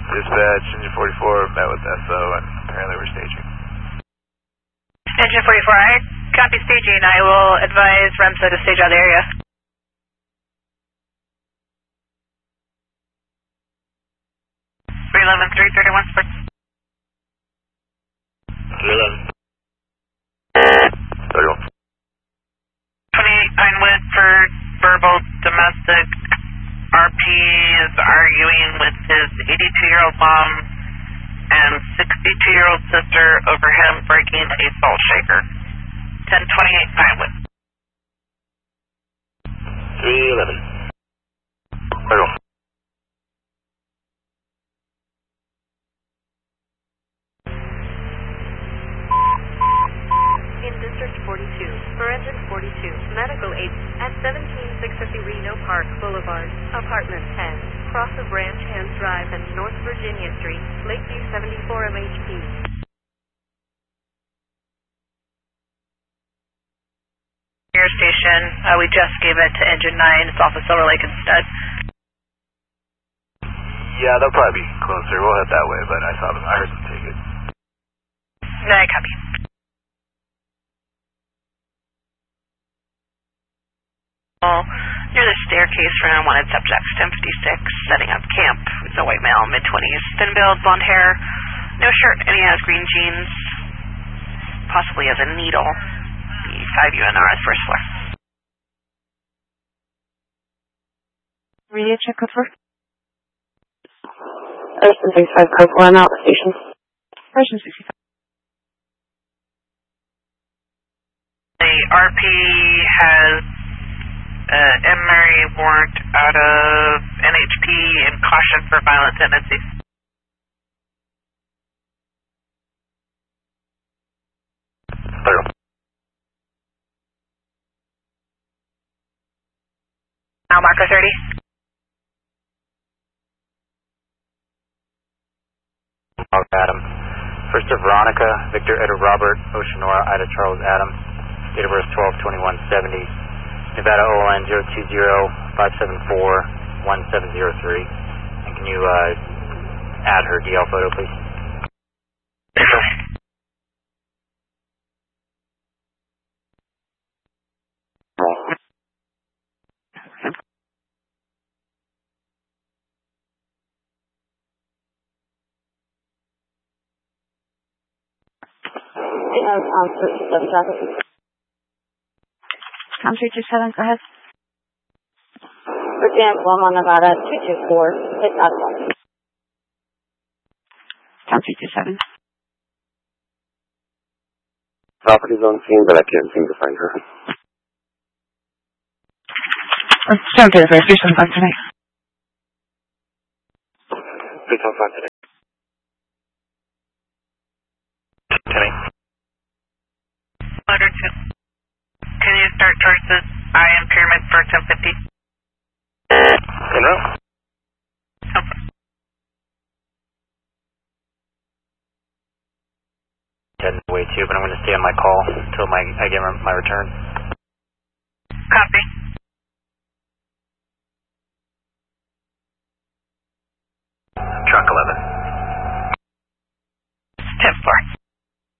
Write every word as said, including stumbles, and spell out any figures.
Dispatch, engine forty-four met with S O and apparently we're staging. Engine forty-four, I copy staging. I will advise REMSA to stage out of the area. three eleven, three thirty-one, three eleven. thirty-one. twenty-eight Pinewood for verbal domestic. R P is arguing with his eighty-two-year-old mom and sixty-two-year-old sister over him breaking a salt shaker. ten twenty-eight Pinewood. three eleven. thirty-one. In District forty-two, for Engine forty-two, medical aid at seventeen six fifty Reno Park Boulevard, Apartment ten, cross of Ranch Hands Drive and North Virginia Street, Lakeview seventy-four M H P. Air station, uh, we just gave it to Engine nine. It's off of Silver Lake instead. Yeah, they'll probably be closer. We'll head that way, but I saw them. I heard them take it. No, I copy. Near the staircase for an unwanted subjects, ten fifty-six, setting up camp. It's a white male, mid twenties, thin build, blonde hair, no shirt, and he has green jeans, possibly has a needle. The five U N R is first floor. Radio check code four. Ocean sixty-five code four, I'm out the station. Ocean sixty-five. The R P has Uh, M. Murray warrant out of N H P and caution for violent tendencies. thirty-one. Mile marker thirty. Adam. First of Veronica, Victor Edward Robert, Oceanora, Ida Charles Adam. Date of birth twelve twenty-one seventy. Nevada O L N zero two zero five seven four one seven zero three. And can you uh, add her D L photo, please? Com three two seven, go ahead. Virginia, Loma, Nevada, two two four, six out of one. Com three two seven. Property's on scene, but I can't seem to find her. Let's jump to the first. Here's some fun tonight. Please have fun today. Kenny. Letter two. Can you start towards the I M pyramid for ten fifty? In row. Heading away too, but I'm going to stay on my call until my I get my return. Copy. Truck eleven. ten four.